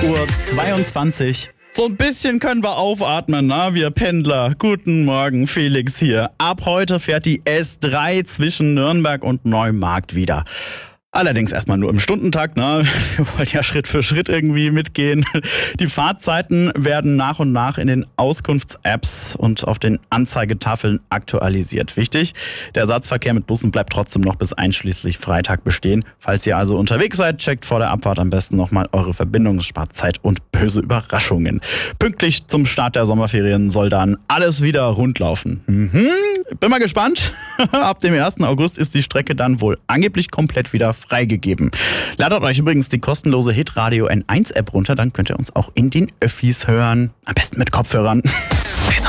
8:22 Uhr. So ein bisschen können wir aufatmen, wir Pendler. Guten Morgen, Felix hier. Ab heute fährt die S3 zwischen Nürnberg und Neumarkt wieder. Allerdings erstmal nur im Stundentakt, Wir wollen ja Schritt für Schritt irgendwie mitgehen. Die Fahrzeiten werden nach und nach in den Auskunfts-Apps und auf den Anzeigetafeln aktualisiert. Wichtig, der Ersatzverkehr mit Bussen bleibt trotzdem noch bis einschließlich Freitag bestehen. Falls ihr also unterwegs seid, checkt vor der Abfahrt am besten nochmal eure Verbindung, spart Zeit und böse Überraschungen. Pünktlich zum Start der Sommerferien soll dann alles wieder rund laufen. Bin mal gespannt. Ab dem 1. August ist die Strecke dann wohl angeblich komplett wieder freigegeben. Ladet euch übrigens die kostenlose Hitradio N1 App runter, dann könnt ihr uns auch in den Öffis hören. Am besten mit Kopfhörern.